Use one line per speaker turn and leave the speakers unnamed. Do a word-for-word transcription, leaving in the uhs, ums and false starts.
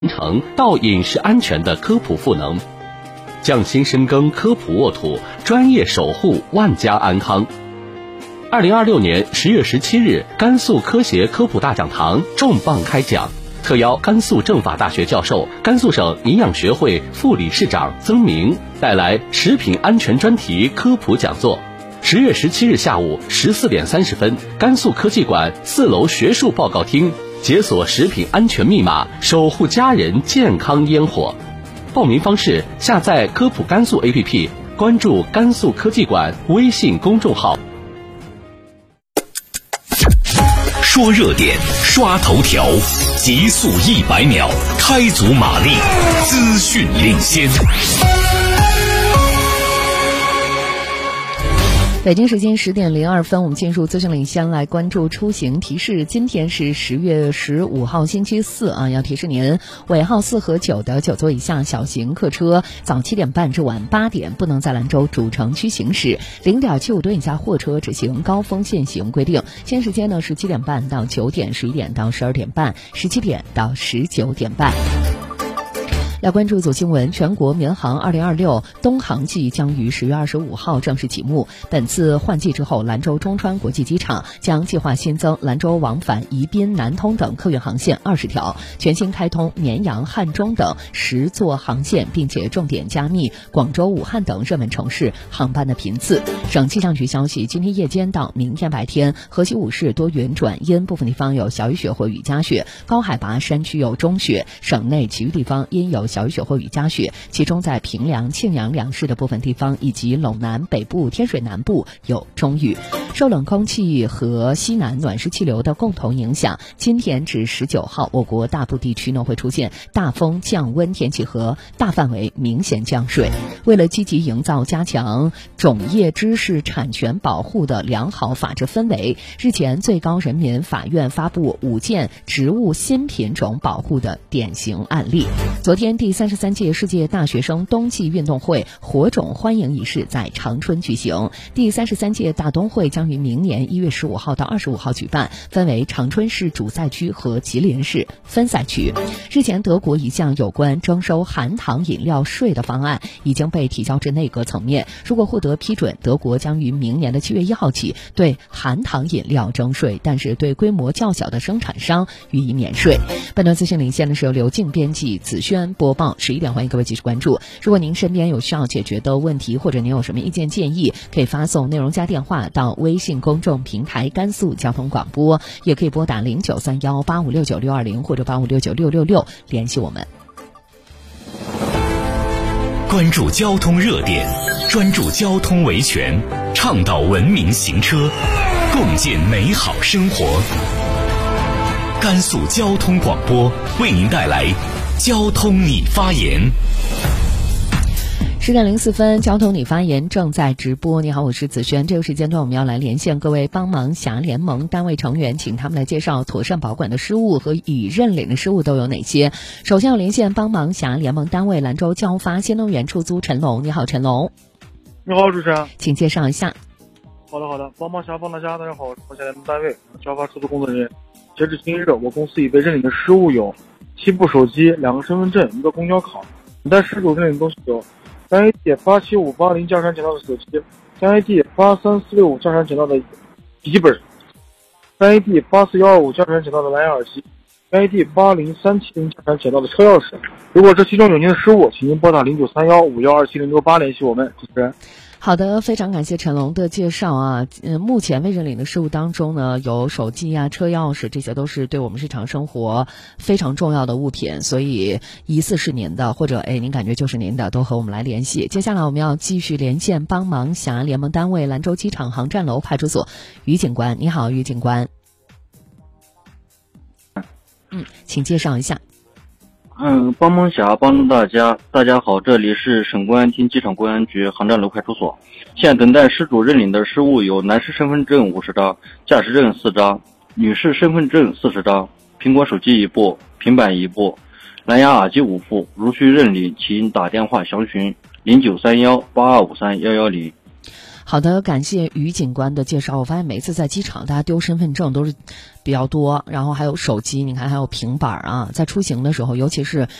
程到饮食安全的科普赋能，匠心深耕科普沃土，专业守护万家安康。二零二六年十月十七日，甘肃科协科普大讲堂重磅开讲，特邀甘肃政法大学教授、甘肃省营养学会副理事长曾明带来食品安全专题科普讲座。十月十七日下午十四点三十分，甘肃科技馆四楼学术报告厅，解锁食品安全密码，守护家人健康烟火。报名方式：下载科普甘肃 A P P， 关注甘肃科技馆微信公众号。
说热点，刷头条，极速一百秒，开足马力，资讯领先。
北京时间十点零二分，我们进入资讯领先，来关注出行提示。今天是十月十五号星期四啊，要提示您，尾号四和九的九座以下小型客车，早七点半至晚八点不能在兰州主城区行驶；零点七五吨以下货车执行高风限行规定。限时间呢是七点半到九点，十一点到十二点半，十七点到十九点半。来关注组新闻，全国民航二零二六东航季将于十月二十五号正式启幕。本次换季之后，兰州中川国际机场将计划新增兰州往返宜宾、南通等客运航线二十条，全新开通绵阳、汉中等十座航线，并且重点加密广州、武汉等热门城市航班的频次。省气象局消息，今天夜间到明天白天，河西五市多云转阴，部分地方有小雨雪或雨夹雪，高海拔山区有中雪，省内其余地方阴有小雨雪或雨夹雪，其中在平凉、庆阳两市的部分地方以及陇南北部、天水南部有中雨。受冷空气和西南暖湿气流的共同影响，今天至十九号，我国大部地区呢会出现大风降温天气和大范围明显降水。为了积极营造加强种业知识产权保护的良好法治氛围，日前最高人民法院发布五件植物新品种保护的典型案例。昨天第三十三届世界大学生冬季运动会火种欢迎仪式在长春举行。第三十三届大冬会将于明年一月十五号到二十五号举办，分为长春市主赛区和吉林市分赛区。日前，德国一项有关征收含糖饮料税的方案已经被提交至内阁层面，如果获得批准，德国将于明年的七月一号起对含糖饮料征税，但是对规模较小的生产商予以免税。本段资讯领先的是由刘静编辑，子轩播报。十一点，欢迎各位继续关注。如果您身边有需要解决的问题，或者您有什么意见建议，可以发送内容加电话到微信公众平台甘肃交通广播，也可以拨打零九三幺八五六九六二零或者八五六九六六六联系我们。
关注交通热点，专注交通维权，倡导文明行车，共建美好生活。甘肃交通广播为您带来交通你发言。
十点零四分，交通你发言正在直播。你好，我是子轩。这个时间段我们要来连线各位帮忙侠联盟单位成员，请他们来介绍妥善保管的失误和已认领的失误都有哪些。首先要连线帮忙侠联盟单位兰州交发新能源出租陈龙。你好，陈龙。
你好，主持人。
请介绍一下。
好的，好的。帮忙侠帮大家，大家好，我是侠联盟单位交发出租工作人员。截至今日，我公司已被认领的失误有七部手机、两个身份证、一个公交卡。等待失主认领的东西有三 A D 八七五八零驾驶捡到的手机，三 A D 八三四六五驾驶捡到的笔记本，三 A D 八四幺二五驾驶捡到的蓝牙耳机，三 A D 八零三七零驾驶捡到的车钥匙。如果这其中有您的失误，请您拨打零九三幺五幺二七零六八联系我们。主持人。
好的，非常感谢陈龙的介绍啊。嗯，目前未认领的事物当中呢，有手机啊、车钥匙，这些都是对我们日常生活非常重要的物品，所以疑似是您的，或者哎您感觉就是您的，都和我们来联系。接下来我们要继续连线帮忙侠联盟单位兰州机场航站楼派出所于警官。你好，于警官。嗯，请介绍一下。
嗯，帮忙侠帮助大家，大家好，这里是省公安厅机场公安局航站楼派出所。现在等待失主认领的失物有男士身份证五十张，驾驶证四张，女士身份证四十张，苹果手机一部，平板一部，蓝牙耳机五副。如需认领，请打电话详询零九三幺八二五三幺幺零。
好的，感谢于警官的介绍。我发现每次在机场，大家丢身份证都是比较多，然后还有手机，你看还有平板啊，在出行的时候，尤其是